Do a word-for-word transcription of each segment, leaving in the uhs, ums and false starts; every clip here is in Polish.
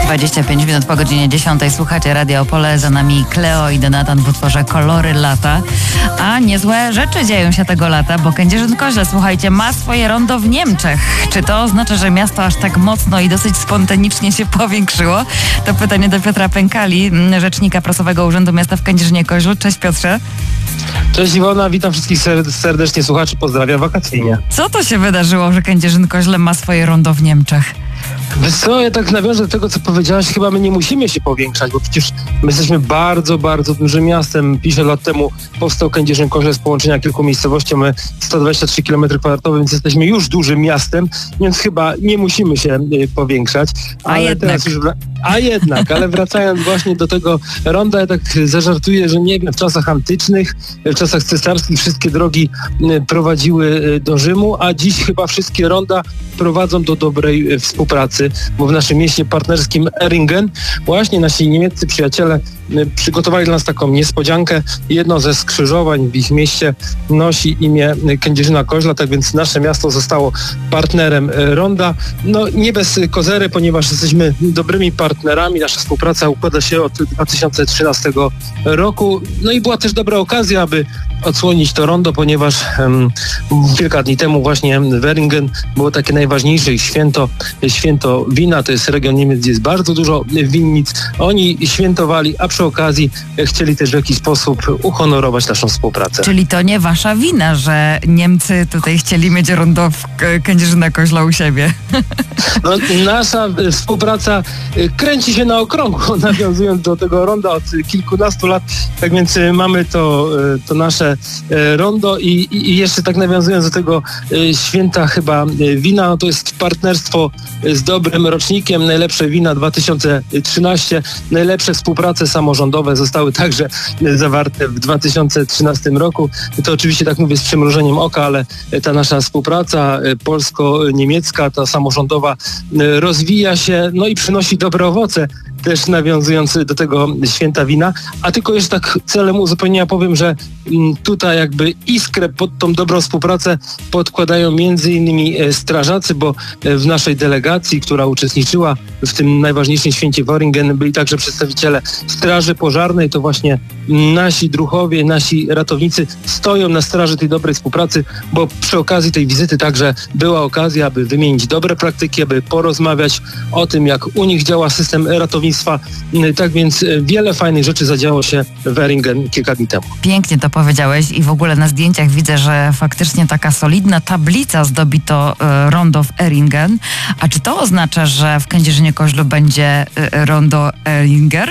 dwadzieścia pięć minut po godzinie dziesiątej. Słuchacie Radio Opole, za nami Kleo i Donatan w utworze Kolory Lata. A niezłe rzeczy dzieją się tego lata, bo Kędzierzyn-Koźle, słuchajcie, ma swoje rondo w Niemczech. Czy to oznacza, że miasto aż tak mocno i dosyć spontanicznie się powiększyło? To pytanie do Piotra Pękali, rzecznika prasowego Urzędu Miasta w Kędzierzynie-Koźlu. Cześć, Piotrze. Cześć Iwona, witam wszystkich serdecznie słuchaczy, pozdrawiam wakacyjnie. Co to się wydarzyło, że Kędzierzyn-Koźle ma swoje rondo w Niemczech? Wiesz co, ja tak nawiążę do tego, co powiedziałaś, chyba my nie musimy się powiększać, bo przecież my jesteśmy bardzo, bardzo dużym miastem. pięćdziesiąt lat temu powstał Kędzierzyn-Koźle z połączenia kilku miejscowości, mamy sto dwadzieścia trzy kilometry kwadratowe, więc jesteśmy już dużym miastem, więc chyba nie musimy się y, powiększać. Ale A jednak. Teraz już wra- A jednak, ale wracając właśnie do tego ronda, ja tak zażartuję, że nie wiem, w czasach antycznych, w czasach cesarskich wszystkie drogi y, prowadziły y, do Rzymu, a dziś chyba wszystkie ronda prowadzą do dobrej y, współpracy, bo w naszym mieście partnerskim Erringen właśnie nasi niemieccy przyjaciele y, przygotowali dla nas taką niespodziankę. Jedno ze skrzyżowań w ich mieście nosi imię Kędzierzyna-Koźla, tak więc nasze miasto zostało partnerem y, ronda. No nie bez kozery, ponieważ jesteśmy dobrymi partnerami. Nasza współpraca układa się od dwa tysiące trzynastego roku. No i była też dobra okazja, aby odsłonić to rondo, ponieważ um, kilka dni temu właśnie w Erringen było takie najważniejsze ich święto, święto wina. To jest region Niemiec, gdzie jest bardzo dużo winnic. Oni świętowali, a przy okazji chcieli też w jakiś sposób uhonorować naszą współpracę. Czyli to nie wasza wina, że Niemcy tutaj chcieli mieć rondo w Kędzierzyna-Koźla u siebie. No, nasza współpraca kręci się na okrągło, nawiązując do tego ronda od kilkunastu lat. Tak więc mamy to, to nasze rondo i, i jeszcze tak nawiązując do tego święta chyba wina, no to jest partnerstwo z dobrym rocznikiem. Najlepsze wina dwa tysiące trzynaście, najlepsze współprace samorządowe zostały także zawarte w dwa tysiące trzynastym roku. To oczywiście tak mówię z przymrużeniem oka, ale ta nasza współpraca polsko-niemiecka, ta samorządowa rozwija się, no i przynosi dobre owoce, też nawiązując do tego święta wina. A tylko jeszcze tak celem uzupełnienia powiem, że tutaj jakby iskrę pod tą dobrą współpracę podkładają między innymi strażacy, bo w naszej delegacji, która uczestniczyła w tym najważniejszym święcie w Erringen, byli także przedstawiciele Straży Pożarnej. To właśnie nasi druhowie, nasi ratownicy stoją na straży tej dobrej współpracy, bo przy okazji tej wizyty także była okazja, aby wymienić dobre praktyki, aby porozmawiać o tym, jak u nich działa system ratownictwa. Tak więc wiele fajnych rzeczy zadziało się w Erringen kilka dni temu. Pięknie to powiedziałeś i w ogóle na zdjęciach widzę, że faktycznie taka solidna tablica zdobi to y, rondo w Erringen. A czy to oznacza, że w Kędzierzynie-Koźlu będzie y, rondo Eringer?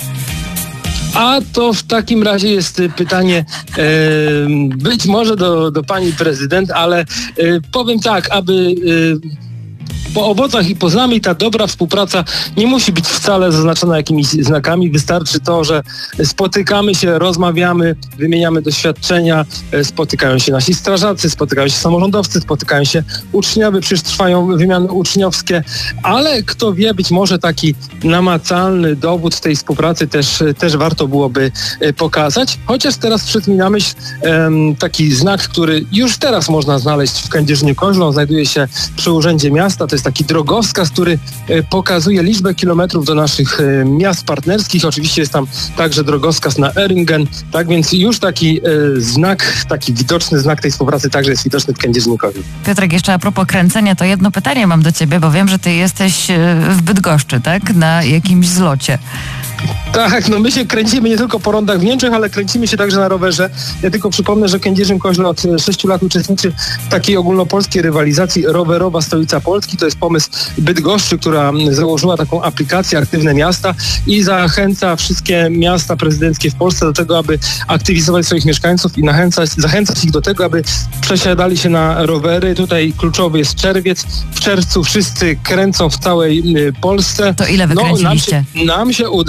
A to w takim razie jest pytanie e, być może do, do pani prezydent, ale e, powiem tak, aby e, po owocach i poznamy, ta dobra współpraca nie musi być wcale zaznaczona jakimiś znakami. Wystarczy to, że spotykamy się, rozmawiamy, wymieniamy doświadczenia, spotykają się nasi strażacy, spotykają się samorządowcy, spotykają się uczniowie, przecież trwają wymiany uczniowskie, ale kto wie, być może taki namacalny dowód tej współpracy też, też warto byłoby pokazać. Chociaż teraz przyszedł mi na myśl um, taki znak, który już teraz można znaleźć w Kędzierzynie-Koźlu. On znajduje się przy Urzędzie Miasta. To jest taki drogowskaz, który pokazuje liczbę kilometrów do naszych miast partnerskich. Oczywiście jest tam także drogowskaz na Erringen, tak więc już taki znak, taki widoczny znak tej współpracy także jest widoczny w Kędzierzynie-Koźlu. Piotrek, jeszcze a propos kręcenia, to jedno pytanie mam do ciebie, bo wiem, że ty jesteś w Bydgoszczy, tak? Na jakimś zlocie. Tak, no my się kręcimy nie tylko po rondach w Niemczech, ale kręcimy się także na rowerze. Ja tylko przypomnę, że Kędzierzyn-Koźle od sześciu lat uczestniczy w takiej ogólnopolskiej rywalizacji Rowerowa Stolica Polski. To jest pomysł Bydgoszczy, która założyła taką aplikację Aktywne Miasta i zachęca wszystkie miasta prezydenckie w Polsce do tego, aby aktywizować swoich mieszkańców i zachęcać, zachęcać ich do tego, aby przesiadali się na rowery. Tutaj kluczowy jest czerwiec. W czerwcu wszyscy kręcą w całej Polsce. To ile wykręciliście? No, nam się, nam się udało zrobić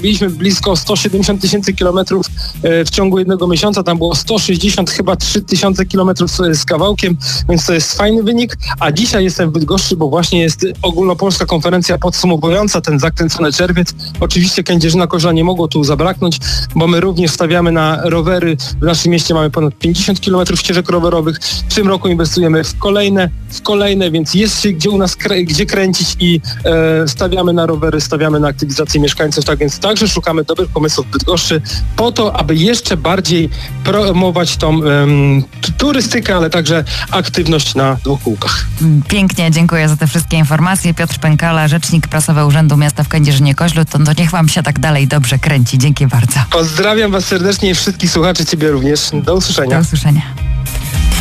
zrobiliśmy blisko sto siedemdziesiąt tysięcy kilometrów w ciągu jednego miesiąca. Tam było sto sześćdziesiąt, chyba trzy tysiące kilometrów z kawałkiem, więc to jest fajny wynik. A dzisiaj jestem w Bydgoszczy, bo właśnie jest ogólnopolska konferencja podsumowująca ten zakręcony czerwiec. Oczywiście Kędzierzyna-Koźla nie mogło tu zabraknąć, bo my również stawiamy na rowery. W naszym mieście mamy ponad pięćdziesiąt kilometrów ścieżek rowerowych. W tym roku inwestujemy w kolejne, w kolejne, więc jest się gdzie u nas krę- gdzie kręcić i e, stawiamy na rowery, stawiamy na aktywizację mieszkańców. Tak więc także szukamy dobrych pomysłów w Bydgoszczy po to, aby jeszcze bardziej promować tą um, turystykę, ale także aktywność na dwóch kółkach. Pięknie, dziękuję za te wszystkie informacje. Piotr Pękala, rzecznik prasowy Urzędu Miasta w Kędzierzynie-Koźlu. To, to niech wam się tak dalej dobrze kręci. Dzięki bardzo. Pozdrawiam was serdecznie i wszystkich słuchaczy, ciebie również. Do usłyszenia. Do usłyszenia.